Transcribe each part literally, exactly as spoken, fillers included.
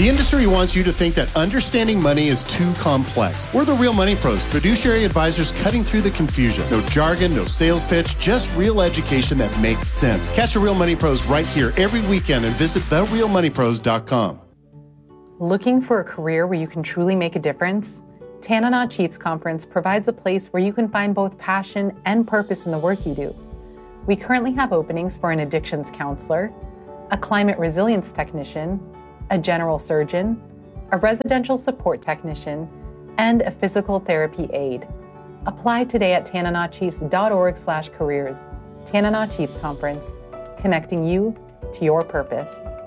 The industry wants you to think that understanding money is too complex. We're the Real Money Pros, fiduciary advisors cutting through the confusion. No jargon, no sales pitch, just real education that makes sense. Catch the Real Money Pros right here every weekend and visit the real money pros dot com. Looking for a career where you can truly make a difference? Tanana Chiefs Conference provides a place where you can find both passion and purpose in the work you do. We currently have openings for an addictions counselor, a climate resilience technician, a general surgeon, a residential support technician, and a physical therapy aide. Apply today at tananachiefs.org slash careers. Tanana Chiefs Conference, connecting you to your purpose.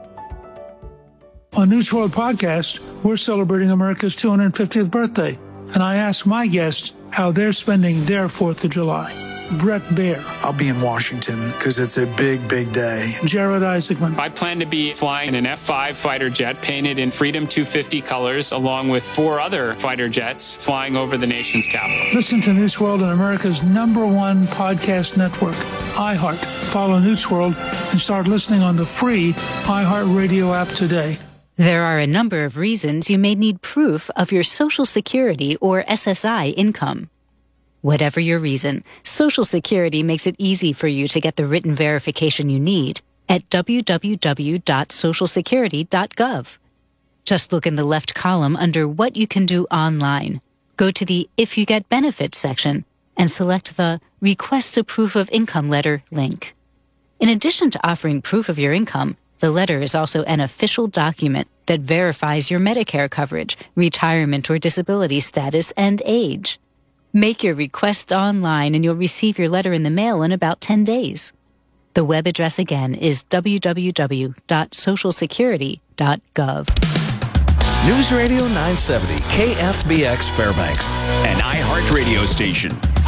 On News World Podcast, we're celebrating America's two hundred fiftieth birthday, and I asked my guests how they're spending their fourth of July. Brett Baer. I'll be in Washington because it's a big, big day. Jared Isaacman. I plan to be flying an F five fighter jet painted in Freedom two fifty colors, along with four other fighter jets flying over the nation's capital. Listen to News World on America's number one podcast network, iHeart. Follow News World and start listening on the free iHeart Radio app today. There are a number of reasons you may need proof of your Social Security or S S I income. Whatever your reason, Social Security makes it easy for you to get the written verification you need at w w w dot social security dot gov. Just look in the left column under What You Can Do Online. Go to the If You Get Benefits section and select the Request a Proof of Income letter link. In addition to offering proof of your income, the letter is also an official document that verifies your Medicare coverage, retirement or disability status, and age. Make your request online and you'll receive your letter in the mail in about ten days. The web address again is w w w dot social security dot gov. News Radio nine seventy, K F B X Fairbanks, an iHeart radio station.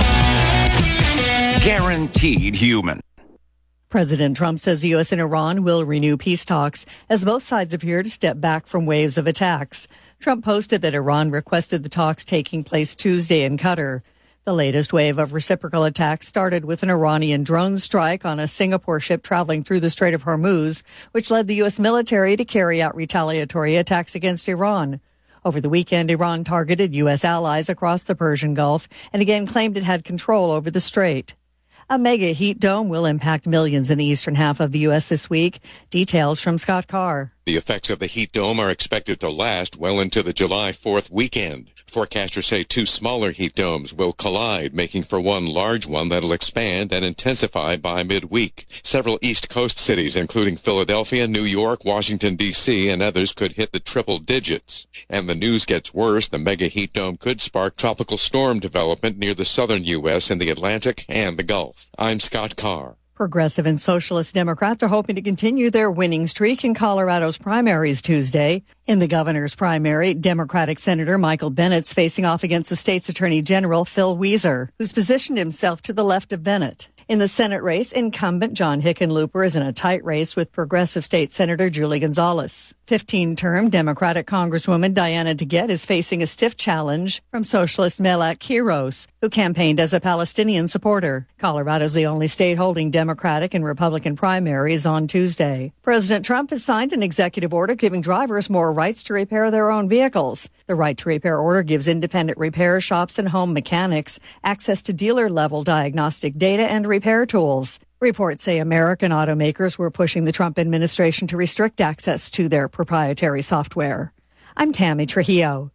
Guaranteed human. President Trump says the U S and Iran will renew peace talks as both sides appear to step back from waves of attacks. Trump posted that Iran requested the talks taking place Tuesday in Qatar. The latest wave of reciprocal attacks started with an Iranian drone strike on a Singapore ship traveling through the Strait of Hormuz, which led the U S military to carry out retaliatory attacks against Iran. Over the weekend, Iran targeted U S allies across the Persian Gulf and again claimed it had control over the strait. A mega heat dome will impact millions in the eastern half of the U S this week. Details from Scott Carr. The effects of the heat dome are expected to last well into the July fourth weekend. Forecasters say two smaller heat domes will collide, making for one large one that'll expand and intensify by midweek. Several East Coast cities, including Philadelphia, New York, Washington, D C, and others, could hit the triple digits. And the news gets worse. The mega heat dome could spark tropical storm development near the southern U S in the Atlantic and the Gulf. I'm Scott Carr. Progressive and Socialist Democrats are hoping to continue their winning streak in Colorado's primaries Tuesday. In the governor's primary, Democratic Senator Michael Bennett's facing off against the state's Attorney General Phil Weiser, who's positioned himself to the left of Bennett. In the Senate race, incumbent John Hickenlooper is in a tight race with Progressive State Senator Julie Gonzalez. fifteen-term Democratic Congresswoman Diana DeGette is facing a stiff challenge from Socialist Melek Kiros, who campaigned as a Palestinian supporter. Colorado's the only state holding Democratic and Republican primaries on Tuesday. President Trump has signed an executive order giving drivers more rights to repair their own vehicles. The right to repair order gives independent repair shops and home mechanics access to dealer-level diagnostic data and repair tools. Reports say American automakers were pushing the Trump administration to restrict access to their proprietary software. I'm Tammy Trujillo.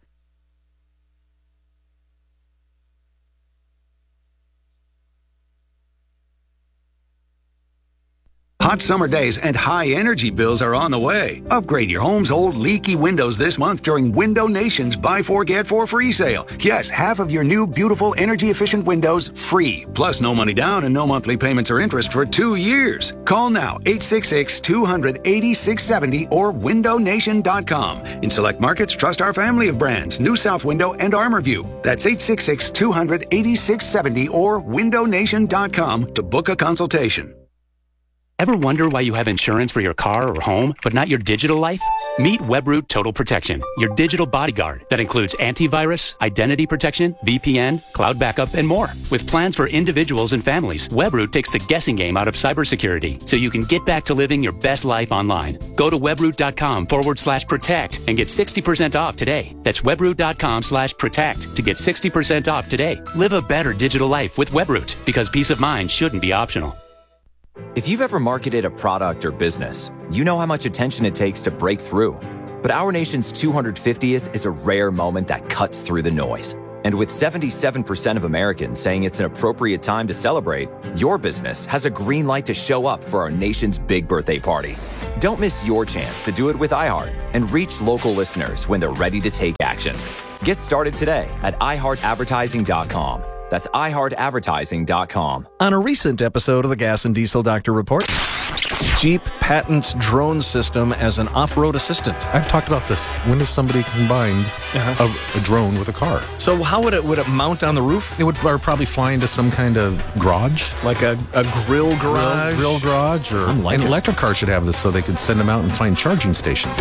Hot summer days and high energy bills are on the way. Upgrade your home's old leaky windows this month during Window Nation's Buy Four Get Four free sale. Yes, half of your new beautiful energy efficient windows free. Plus no money down and no monthly payments or interest for two years. Call now eight six six, two hundred, eighty-six seventy or window nation dot com. In select markets, trust our family of brands, New South Window and ArmorView. That's eight six six, two hundred, eighty-six seventy or window nation dot com to book a consultation. Ever wonder why you have insurance for your car or home, but not your digital life? Meet Webroot Total Protection, your digital bodyguard that includes antivirus, identity protection, V P N, cloud backup, and more. With plans for individuals and families, Webroot takes the guessing game out of cybersecurity so you can get back to living your best life online. Go to webroot.com forward slash protect and get sixty percent off today. That's webroot.com slash protect to get sixty percent off today. Live a better digital life with Webroot, because peace of mind shouldn't be optional. If you've ever marketed a product or business, you know how much attention it takes to break through. But our nation's two hundred fiftieth is a rare moment that cuts through the noise. And with seventy-seven percent of Americans saying it's an appropriate time to celebrate, your business has a green light to show up for our nation's big birthday party. Don't miss your chance to do it with iHeart and reach local listeners when they're ready to take action. Get started today at i heart advertising dot com. That's i heart advertising dot com. On a recent episode of the Gas and Diesel Doctor Report, Jeep patents drone system as an off-road assistant. I've talked about this. When does somebody combine uh-huh. a, a drone with a car? So how would it would it mount on the roof? It would probably fly into some kind of garage, like a, a grill garage, grill, grill garage, or like an it. electric car should have this, so they could send them out and find charging stations.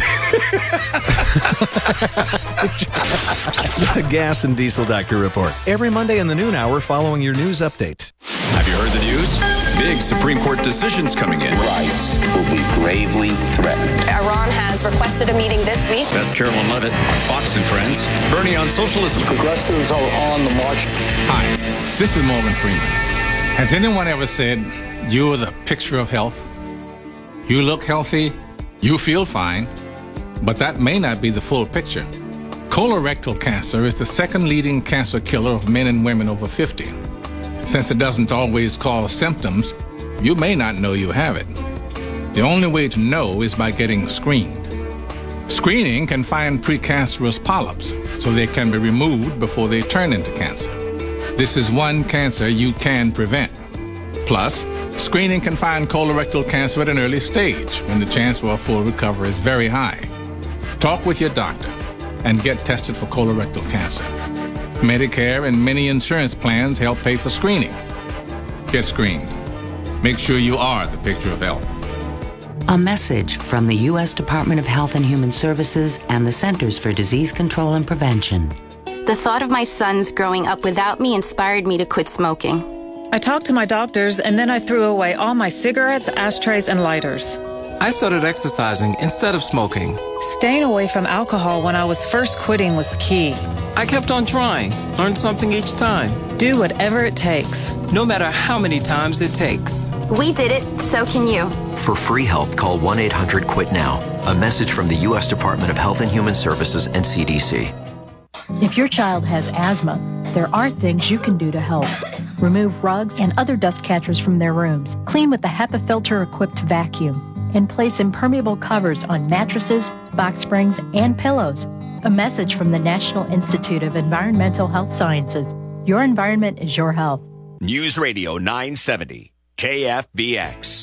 The Gas and Diesel Doctor Report every Monday in the noon hour, following your news update. Have you heard the news? Big Supreme Court decisions coming in. Rights will be gravely threatened. Iran has requested a meeting this week. That's Carolyn Levitt, Fox and Friends. Bernie on socialism. Progressives are on the march. Hi, this is Morgan Freeman. Has anyone ever said, you're the picture of health? You look healthy, you feel fine, but that may not be the full picture. Colorectal cancer is the second leading cancer killer of men and women over fifty. Since it doesn't always cause symptoms, you may not know you have it. The only way to know is by getting screened. Screening can find precancerous polyps, so they can be removed before they turn into cancer. This is one cancer you can prevent. Plus, screening can find colorectal cancer at an early stage, when the chance for a full recovery is very high. Talk with your doctor and get tested for colorectal cancer. Medicare and many insurance plans help pay for screening. Get screened. Make sure you are the picture of health. A message from the U S Department of Health and Human Services and the Centers for Disease Control and Prevention. The thought of my sons growing up without me inspired me to quit smoking. I talked to my doctors, and then I threw away all my cigarettes, ashtrays, and lighters. I started exercising instead of smoking. Staying away from alcohol when I was first quitting was key. I kept on trying, learned something each time. Do whatever it takes. No matter how many times it takes. We did it, so can you. For free help, call one eight hundred quit now. A message from the U S Department of Health and Human Services and C D C. If your child has asthma, there are things you can do to help. Remove rugs and other dust catchers from their rooms. Clean with the HEPA filter-equipped vacuum. And place impermeable covers on mattresses, box springs, and pillows. A message from the National Institute of Environmental Health Sciences. Your environment is your health. News Radio nine seventy, K F B X.